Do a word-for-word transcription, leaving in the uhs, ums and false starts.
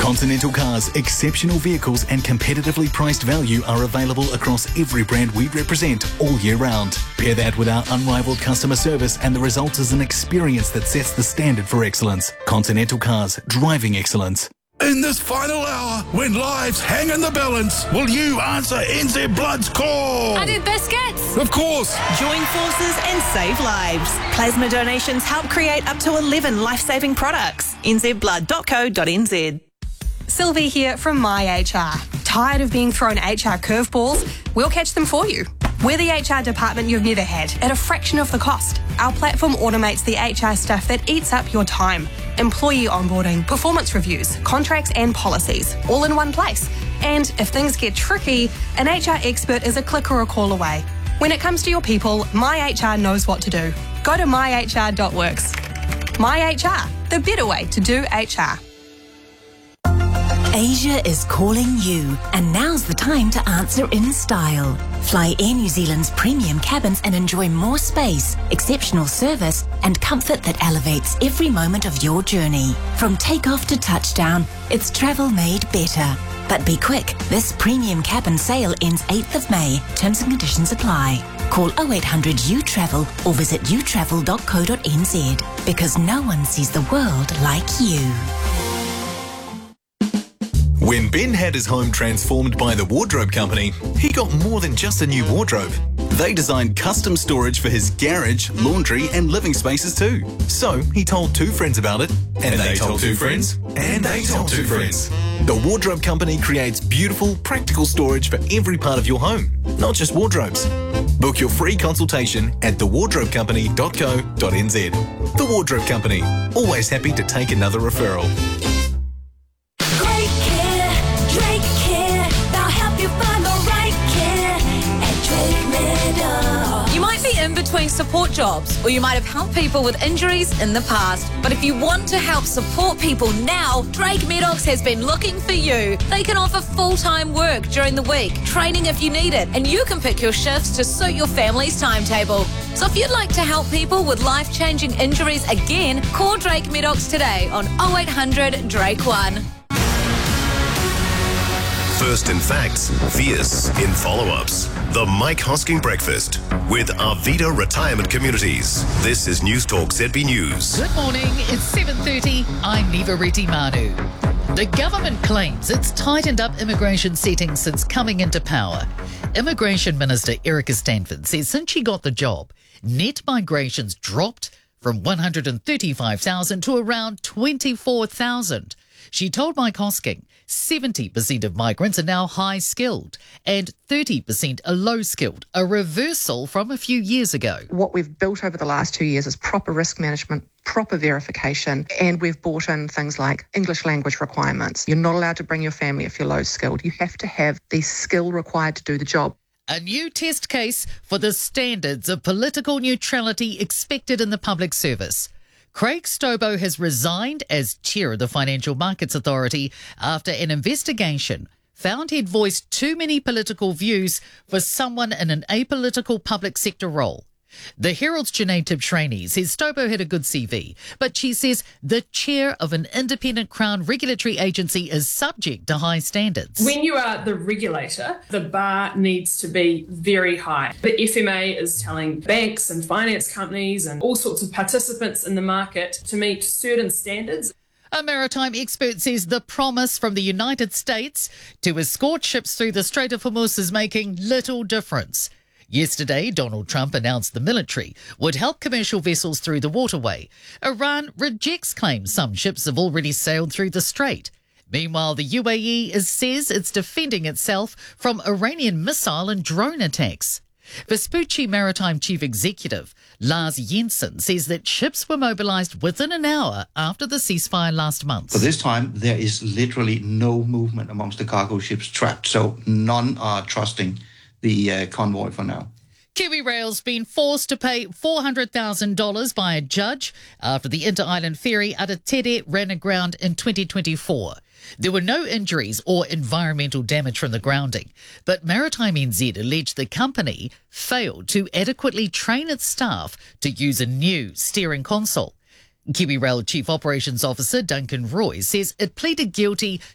Continental Cars' exceptional vehicles and competitively priced value are available across every brand we represent all year round. Pair that with our unrivaled customer service and the result is an experience that sets the standard for excellence. Continental Cars, driving excellence. In this final hour, when lives hang in the balance, will you answer N Z Blood's call? I do biscuits. Of course. Join forces and save lives. Plasma donations help create up to eleven life-saving products. n z blood dot co dot n z. Sylvie here from My H R. Tired of being thrown H R curveballs? We'll catch them for you. We're the H R department you've never had at a fraction of the cost. Our platform automates the H R stuff that eats up your time. Employee onboarding, performance reviews, contracts and policies, all in one place. And if things get tricky, an H R expert is a click or a call away. When it comes to your people, My H R knows what to do. Go to my h r dot works. My H R, the better way to do H R. Asia is calling you, and now's the time to answer in style. Fly Air New Zealand's premium cabins and enjoy more space, exceptional service, and comfort that elevates every moment of your journey. From takeoff to touchdown, it's travel made better. But be quick, this premium cabin sale ends eighth of May. Terms and conditions apply. Call oh eight hundred U travel or visit u travel dot co dot n z, because no one sees the world like you. When Ben had his home transformed by the Wardrobe Company, he got more than just a new wardrobe. They designed custom storage for his garage, laundry and living spaces too. So he told two friends about it, and, and they, they told two friends, and they told two friends. The Wardrobe Company creates beautiful, practical storage for every part of your home, not just wardrobes. Book your free consultation at the wardrobe company dot co dot n z. The Wardrobe Company, always happy to take another referral. In between support jobs, or you might have helped people with injuries in the past. But if you want to help support people now, Drake Medox has been looking for you. They can offer full-time work during the week, training if you need it, and you can pick your shifts to suit your family's timetable. So if you'd like to help people with life-changing injuries again, call Drake Medox today on oh eight hundred Drake one. First in facts, fierce in follow-ups. The Mike Hosking Breakfast with Arvida Retirement Communities. This is News Talk Z B News. Good morning, it's seven thirty. I'm Neva Reti Manu. The government claims it's tightened up immigration settings since coming into power. Immigration Minister Erica Stanford says since she got the job, net migration's dropped from one hundred thirty-five thousand to around twenty-four thousand. She told Mike Hosking seventy percent of migrants are now high-skilled and thirty percent are low-skilled, a reversal from a few years ago. What we've built over the last two years is proper risk management, proper verification, and we've brought in things like English language requirements. You're not allowed to bring your family if you're low-skilled. You have to have the skill required to do the job. A new test case for the standards of political neutrality expected in the public service. Craig Stobo has resigned as chair of the Financial Markets Authority after an investigation found he'd voiced too many political views for someone in an apolitical public sector role. The Herald's Janae Tibshraeny says Stobo had a good C V, but she says the chair of an independent Crown regulatory agency is subject to high standards. When you are the regulator, the bar needs to be very high. The F M A is telling banks and finance companies and all sorts of participants in the market to meet certain standards. A maritime expert says the promise from the United States to escort ships through the Strait of Hormuz is making little difference. Yesterday, Donald Trump announced the military would help commercial vessels through the waterway. Iran rejects claims some ships have already sailed through the strait. Meanwhile, the U A E is, says it's defending itself from Iranian missile and drone attacks. Vespucci Maritime Chief Executive Lars Jensen says that ships were mobilised within an hour after the ceasefire last month. For this time, there is literally no movement amongst the cargo ships trapped, so none are trusting the uh, convoy for now. KiwiRail's been forced to pay four hundred thousand dollars by a judge after the inter-island ferry Aratere ran aground in twenty twenty-four. There were no injuries or environmental damage from the grounding, but Maritime N Z alleged the company failed to adequately train its staff to use a new steering console. KiwiRail Chief Operations Officer Duncan Roy says it pleaded guilty